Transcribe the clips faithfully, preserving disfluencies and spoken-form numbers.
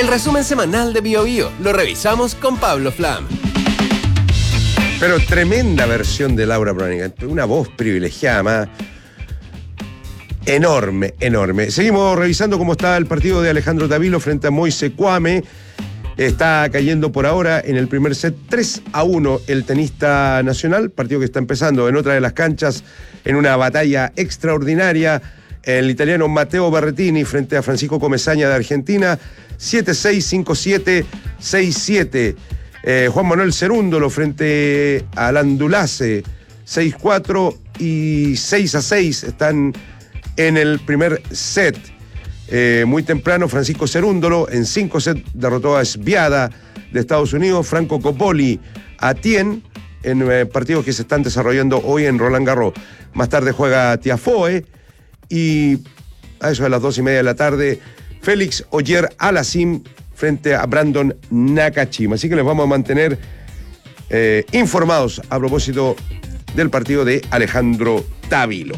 El resumen semanal de BioBio lo revisamos con Pablo Flam. Pero tremenda versión de Laura Branigan, una voz privilegiada más. Enorme, enorme. Seguimos revisando cómo está el partido de Alejandro Tavilo frente a Moise Kwame. Está cayendo por ahora en el primer set tres a uno el tenista nacional, partido que está empezando en otra de las canchas en una batalla extraordinaria. El italiano Matteo Berrettini frente a Francisco Comesaña de Argentina, siete seis, cinco siete, seis siete. Eh, Juan Manuel Cerúndolo frente a Landulace, seis cuatro y seis a seis están en el primer set. Eh, muy temprano, Francisco Cerúndolo en cinco sets derrotó a Sviada de Estados Unidos. Franco Coppoli a Tien en eh, partidos que se están desarrollando hoy en Roland Garros. Más tarde juega Tiafoe y a eso de las dos y media de la tarde, Félix Oyer Alassim frente a Brandon Nakashima. Así que les vamos a mantener eh, informados a propósito del partido de Alejandro Tavilo.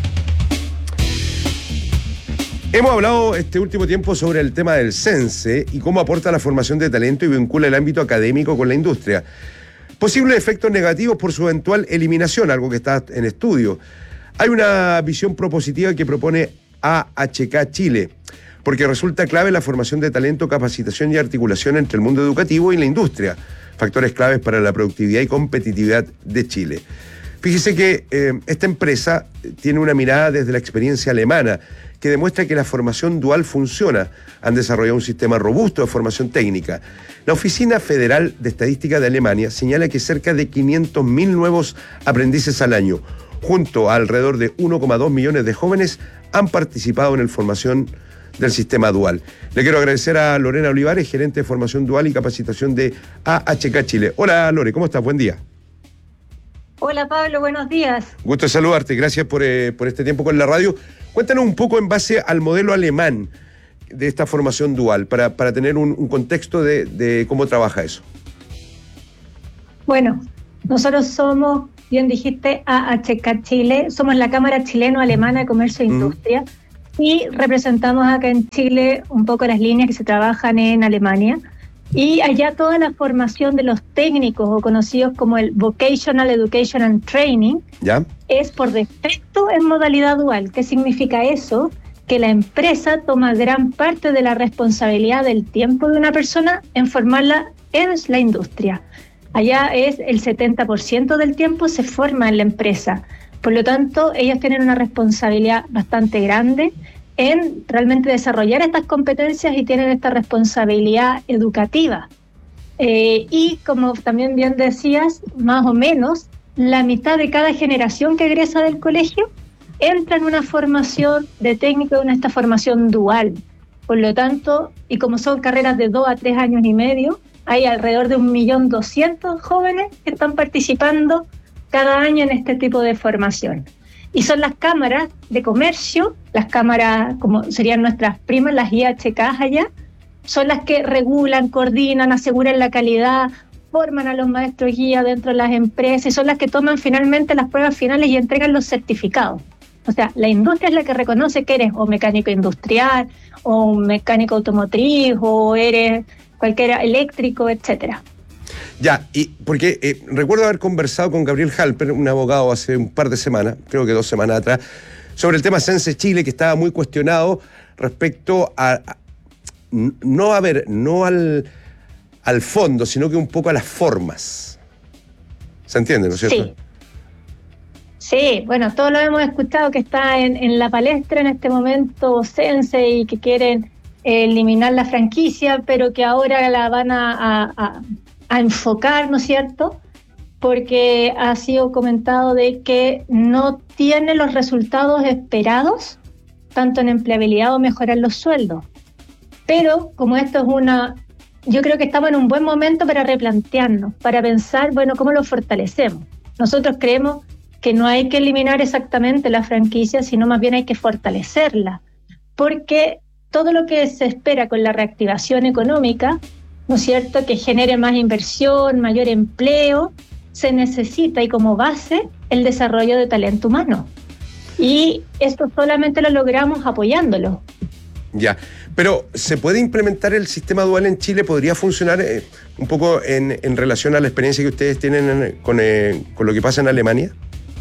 Hemos hablado este último tiempo sobre el tema del Sense y cómo aporta la formación de talento y vincula el ámbito académico con la industria. Posibles efectos negativos por su eventual eliminación, algo que está en estudio. Hay una visión propositiva que propone A H K Chile, porque resulta clave la formación de talento, capacitación y articulación entre el mundo educativo y la industria, factores claves para la productividad y competitividad de Chile. Fíjese que eh, esta empresa tiene una mirada desde la experiencia alemana que demuestra que la formación dual funciona. Han desarrollado un sistema robusto de formación técnica. La Oficina Federal de Estadística de Alemania señala que cerca de quinientos mil nuevos aprendices al año, junto a alrededor de uno coma dos millones de jóvenes, han participado en la formación del sistema dual. Le quiero agradecer a Lorena Olivares, gerente de formación dual y capacitación de A H K Chile. Hola Lore, ¿cómo estás? Buen día. Hola Pablo, buenos días. Gusto de saludarte, gracias por, eh, por este tiempo con la radio. Cuéntanos un poco en base al modelo alemán de esta formación dual, para, para tener un, un contexto de, de cómo trabaja eso. Bueno, nosotros somos, bien dijiste, A H K Chile, somos la Cámara Chileno-Alemana de Comercio e Industria, mm. y representamos acá en Chile un poco las líneas que se trabajan en Alemania. Y allá toda la formación de los técnicos o conocidos como el Vocational Education and Training ¿Ya? es por defecto en modalidad dual. ¿Qué significa eso? Que la empresa toma gran parte de la responsabilidad del tiempo de una persona en formarla en la industria. Allá es el setenta por ciento del tiempo se forma en la empresa. Por lo tanto, ellos tienen una responsabilidad bastante grande en realmente desarrollar estas competencias y tienen esta responsabilidad educativa. Eh, y como también bien decías, más o menos la mitad de cada generación que egresa del colegio entra en una formación de técnico, en esta formación dual. Por lo tanto, y como son carreras de dos a tres años y medio, hay alrededor de un millón doscientos jóvenes que están participando cada año en este tipo de formación. Y son las cámaras de comercio, las cámaras como serían nuestras primas, las I H K allá, son las que regulan, coordinan, aseguran la calidad, forman a los maestros guía dentro de las empresas y son las que toman finalmente las pruebas finales y entregan los certificados. O sea, la industria es la que reconoce que eres o mecánico industrial, o un mecánico automotriz, o eres cualquiera eléctrico, etcétera. Ya, y porque eh, recuerdo haber conversado con Gabriel Halper, un abogado, hace un par de semanas, creo que dos semanas atrás, sobre el tema Sense Chile, que estaba muy cuestionado respecto a, a no a ver, no al, al fondo, sino que un poco a las formas. ¿Se entiende, no es cierto? Sí. Sí, bueno, todos lo hemos escuchado que está en, en la palestra en este momento Sense y que quieren eh, eliminar la franquicia, pero que ahora la van a, a, a a enfocar, ¿no es cierto? Porque ha sido comentado de que no tiene los resultados esperados, tanto en empleabilidad o mejorar los sueldos. Pero como esto es una, yo creo que estamos en un buen momento para replantearnos, para pensar, bueno, ¿cómo lo fortalecemos? Nosotros creemos que no hay que eliminar exactamente la franquicia, sino más bien hay que fortalecerla, porque todo lo que se espera con la reactivación económica, ¿no es cierto?, que genere más inversión, mayor empleo, se necesita y como base el desarrollo de talento humano. Y esto solamente lo logramos apoyándolo. Ya, pero ¿se puede implementar el sistema dual en Chile? ¿Podría funcionar eh, un poco en, en relación a la experiencia que ustedes tienen en, con, eh, con lo que pasa en Alemania?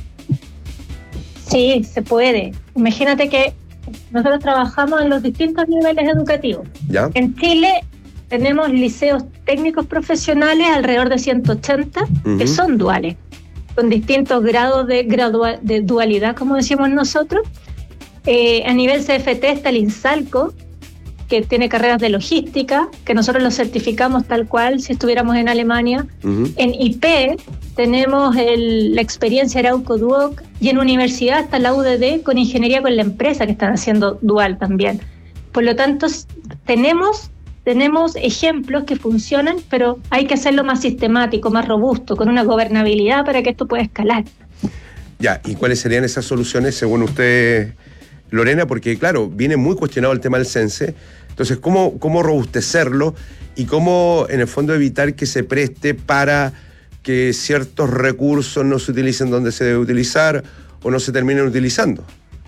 Sí, se puede. Imagínate que nosotros trabajamos en los distintos niveles educativos. ¿Ya? En Chile tenemos liceos técnicos profesionales, alrededor de ciento ochenta, uh-huh. que son duales, con distintos grados de, gradua- de dualidad, como decimos nosotros. Eh, a nivel C F T está el INSALCO, que tiene carreras de logística, que nosotros lo certificamos tal cual si estuviéramos en Alemania. Uh-huh. En I P tenemos el, la experiencia Arauco Duoc, y en universidad está la U D D con ingeniería con la empresa, que están haciendo dual también. Por lo tanto, tenemos, tenemos ejemplos que funcionan, pero hay que hacerlo más sistemático, más robusto, con una gobernabilidad para que esto pueda escalar. Ya, ¿y cuáles serían esas soluciones según usted, Lorena? Porque claro, viene muy cuestionado el tema del CENSE. Entonces, ¿cómo, cómo robustecerlo y cómo, en el fondo, evitar que se preste para que ciertos recursos no se utilicen donde se debe utilizar o no se terminen utilizando?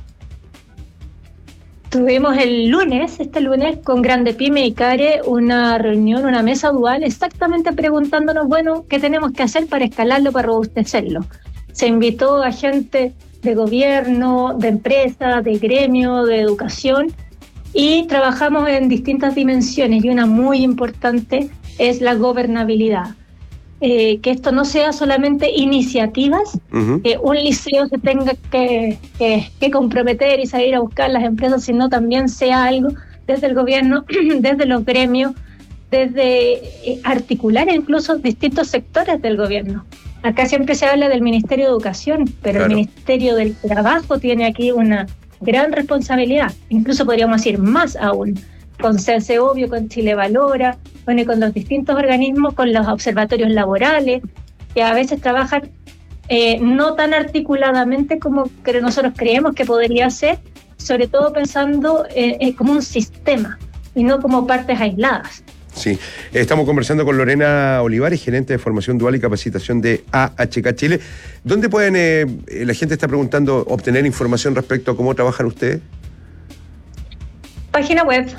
Tuvimos el lunes, este lunes, con Grande Pyme y CARE, una reunión, una mesa dual, exactamente preguntándonos, bueno, ¿qué tenemos que hacer para escalarlo, para robustecerlo? Se invitó a gente de gobierno, de empresa, de gremio, de educación, y trabajamos en distintas dimensiones, y una muy importante es la gobernabilidad. Eh, que esto no sea solamente iniciativas, uh-huh. que un liceo se tenga que, que, que comprometer y salir a buscar las empresas, sino también sea algo desde el gobierno, desde los gremios, desde eh, articular incluso distintos sectores del gobierno. Acá siempre se habla del Ministerio de Educación, pero claro, el Ministerio del Trabajo tiene aquí una gran responsabilidad, incluso podríamos decir más aún, con CENSE Obvio, con Chile Valora, bueno, y con los distintos organismos, con los observatorios laborales, que a veces trabajan eh, no tan articuladamente como que nosotros creemos que podría ser, sobre todo pensando eh, eh, como un sistema y no como partes aisladas. Sí, estamos conversando con Lorena Olivares, gerente de formación dual y capacitación de A H K Chile. ¿Dónde pueden, eh, la gente está preguntando, obtener información respecto a cómo trabajan ustedes? Página web,